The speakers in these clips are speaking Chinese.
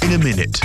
in a minute。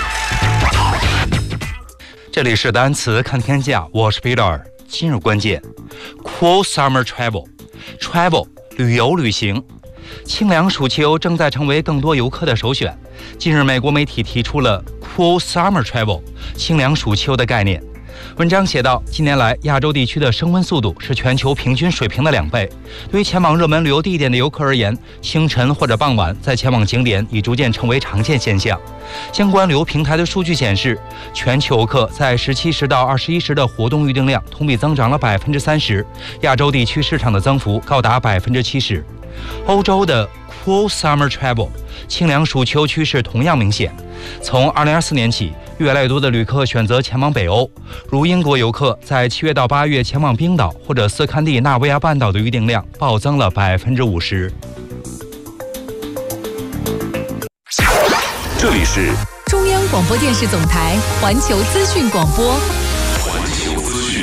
这里是单词看天下，我是 Peter。今日关键 ：Cool summer travel， 旅游旅行。清凉暑秋正在成为更多游客的首选。近日，美国媒体提出了 Cool summer travel 清凉暑秋的概念。文章写道，近年来亚洲地区的升温速度是全球平均水平的2倍。对于前往热门旅游地点的游客而言，清晨或者傍晚在前往景点已逐渐成为常见现象。相关旅游平台的数据显示，全球游客在17时到21时的活动预订量同比增长了30%，亚洲地区市场的增幅高达70%。欧洲的 Cool Summer Travel 清凉暑秋趋势同样明显。从2024年起，越来越多的旅客选择前往北欧，如英国游客在7月到8月前往冰岛或者斯堪的纳维亚半岛的预订量暴增了50%。 这里是中央广播电视总台环球资讯广播。 环球资讯。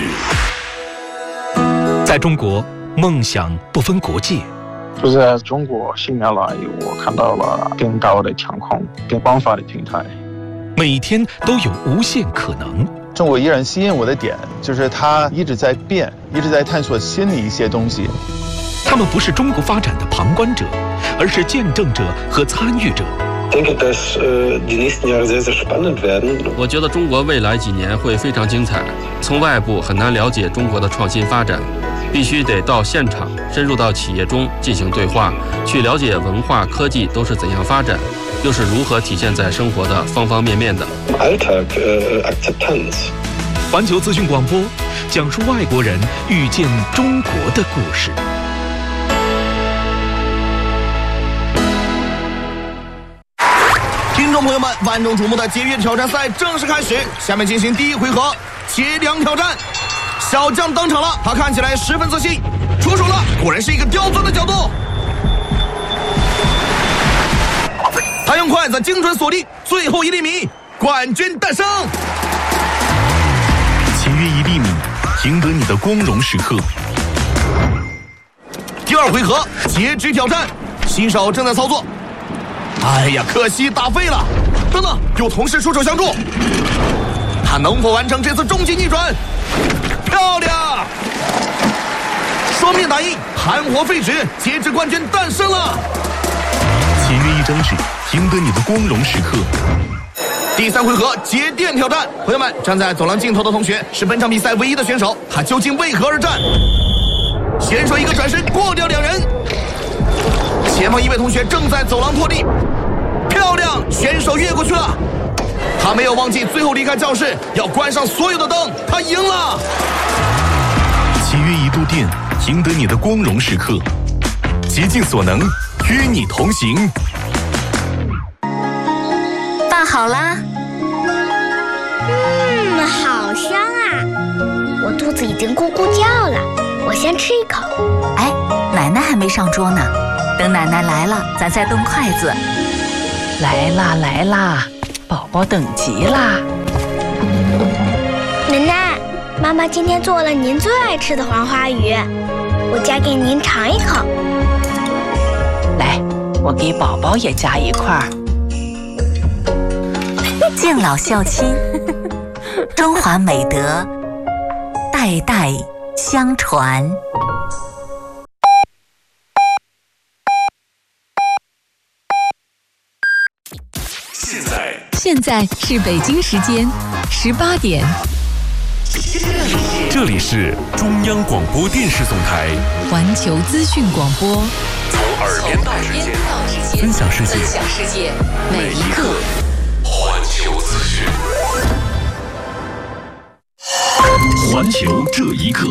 在中国，梦想不分国界。 就在中国10年来，我看到了更高的天空、更广泛的平台。 每天都有无限可能。 中国依然吸引我的点就是它一直在变，一直在探索新的一些东西。 他们不是中国发展的旁观者，而是见证者和参与者。 我觉得中国未来几年会非常精彩。从外部很难了解中国的创新发展，必须得到现场，深入到企业中进行对话，去了解文化、科技都是怎样发展，又是如何体现在生活的方方面面的。 环球资讯广播讲述外国人遇见中国的故事。 听众朋友们，万众瞩目的节约挑战赛正式开始，下面进行第一回合节粮挑战。小将登场了，他看起来十分自信，出手了，果然是一个刁钻的角度。他用筷子精准锁定最后1厘米，冠军诞生。 节约1厘米，赢得你的光荣时刻。 第2回合截肢挑战，新手正在操作。哎呀，可惜打废了。等等，有同事出手相助，他能否完成这次终极逆转？漂亮！双面打印，含活废纸，截肢冠军诞生了。 节约1张纸，赢得你的光荣时刻。 第3回合节电挑战，朋友们，站在走廊尽头的同学是本场比赛唯一的选手，他究竟为何而战？选手一个转身过掉2人，前方一位同学正在走廊拖地，漂亮，选手越过去了。他没有忘记最后离开教室要关上所有的灯，他赢了。 节约1度电，赢得你的光荣时刻。竭尽所能，与你同行。 饭好啦。 好香啊！我肚子已经咕咕叫了，我先吃一口。 哎，奶奶还没上桌呢，等奶奶来了，咱再动筷子。 来啦来啦，宝宝等急啦。 奶奶，妈妈今天做了您最爱吃的黄花鱼，我夹给您尝一口。 来，我给宝宝也夹一块儿。 敬老孝亲，中华美德，代代相传。 现在是北京时间18点。 这里是中央广播电视总台环球资讯广播， 从耳边到指尖，分享世界，每一刻。环球资讯，环球这一刻。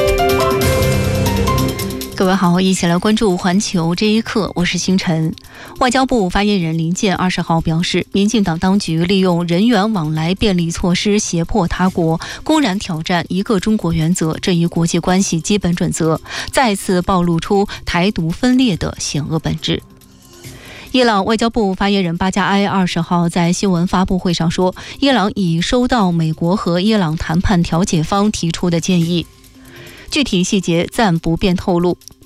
各位好，一起来关注环球这一刻，我是星辰。外交部发言人林健20号表示，民进党当局利用人员往来便利措施胁迫他国，公然挑战一个中国原则这一国际关系基本准则，再次暴露出台独分裂的险恶本质。伊朗外交部发言人巴加埃20号在新闻发布会上说，伊朗已收到美国和伊朗谈判调解方提出的建议，具体细节暂不便透露。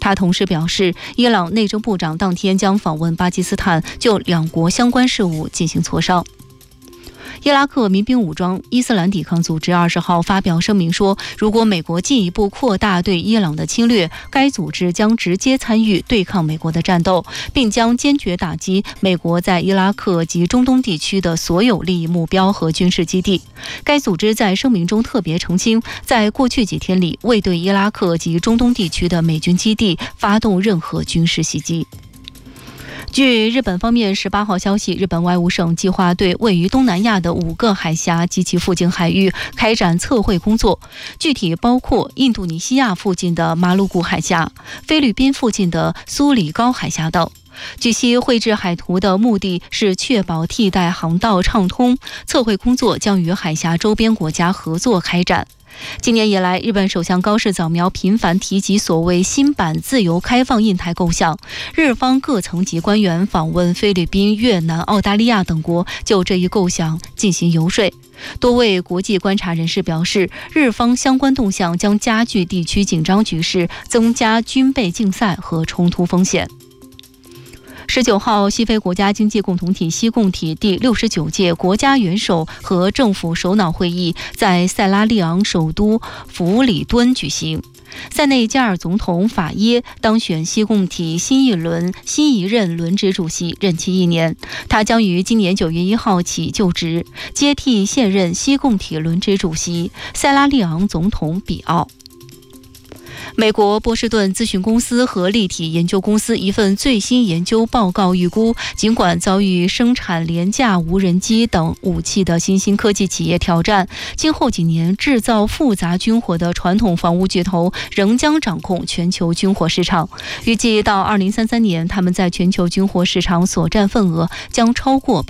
他同时表示，伊朗内政部长当天将访问巴基斯坦，就两国相关事务进行磋商。伊拉克民兵武装伊斯兰抵抗组织20号发表声明说，如果美国进一步扩大对伊朗的侵略，该组织将直接参与对抗美国的战斗，并将坚决打击美国在伊拉克及中东地区的所有利益目标和军事基地。该组织在声明中特别澄清，在过去几天里未对伊拉克及中东地区的美军基地发动任何军事袭击。据日本方面18号消息，日本外务省计划对位于东南亚的5个海峡及其附近海域开展测绘工作，具体包括印度尼西亚附近的马鲁古海峡、菲律宾附近的苏里高海峡等。据悉，绘制海图的目的是确保替代航道畅通，测绘工作将与海峡周边国家合作开展。今年以来，日本首相高市早苗频繁提及所谓新版自由开放印太构想，日方各层级官员访问菲律宾、越南、澳大利亚等国，就这一构想进行游说。多位国际观察人士表示，日方相关动向将加剧地区紧张局势，增加军备竞赛和冲突风险。19号，西非国家经济共同体西共体第69届国家元首和政府首脑会议在塞拉利昂首都弗里敦举行。塞内加尔总统法耶当选西共体新一任轮值主席，任期1年。他将于今年9月1号起就职，接替现任西共体轮值主席塞拉利昂总统比奥。美国波士顿咨询公司和立体研究公司一份最新研究报告预估，尽管遭遇生产廉价无人机等武器的新兴科技企业挑战，今后几年制造复杂军火的传统防务巨头仍将掌控全球军火市场。预计到2033年，他们在全球军火市场所占份额将超过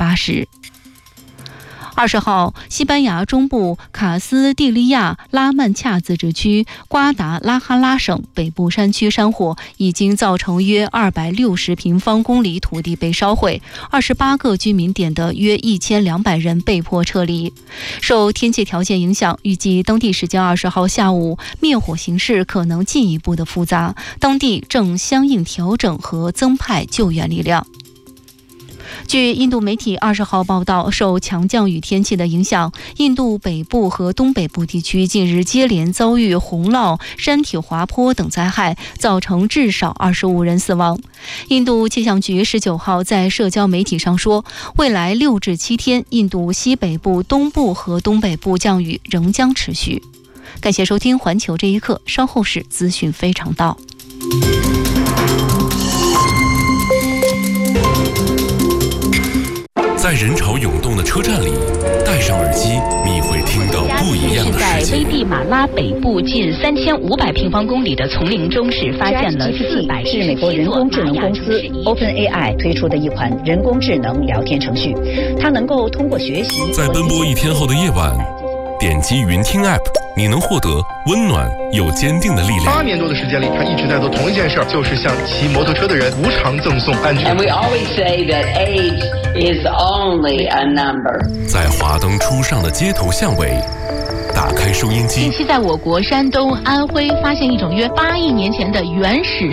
80%。20号，西班牙中部卡斯蒂利亚拉曼恰自治区瓜达拉哈拉省北部山区山火已经造成约260平方公里土地被烧毁，28个居民点的约1200人被迫撤离。受天气条件影响，预计当地时间20号下午，灭火形势可能进一步的复杂，当地正相应调整和增派救援力量。据印度媒体20号报道，受强降雨天气的影响，印度北部和东北部地区近日接连遭遇洪涝、山体滑坡等灾害，造成至少25人死亡。印度气象局19号在社交媒体上说，未来6至7天，印度西北部、东部和东北部降雨仍将持续。感谢收听环球这一刻，稍后是资讯非常道。 在人潮涌动的车站里，戴上耳机，你会听到不一样的世界。 在危地马拉北部近3500平方公里的丛林中，是发现了400 是美国人工智能公司 OpenAI 推出的一款人工智能聊天程序，它能够通过学习。 在奔波一天后的夜晚，点击云听 App， 你能获得温暖又坚定的力量。 8年多的时间里，他一直在做同一件事，就是向骑摩托车的人无偿赠送安全。 And we always say that age is only a number。 在华灯初上的街头巷尾，打开收音机。 近期在我国山东、安徽发现一种约8亿年前的原始